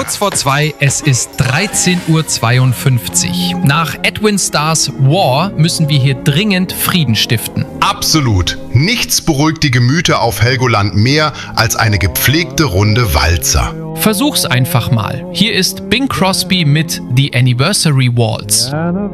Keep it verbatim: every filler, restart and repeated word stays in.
Kurz vor zwei, es ist dreizehn Uhr zweiundfünfzig. Nach Edwin Starrs War müssen wir hier dringend Frieden stiften. Absolut. Nichts beruhigt die Gemüter auf Helgoland mehr als eine gepflegte Runde Walzer. Versuch's einfach mal. Hier ist Bing Crosby mit The Anniversary Waltz.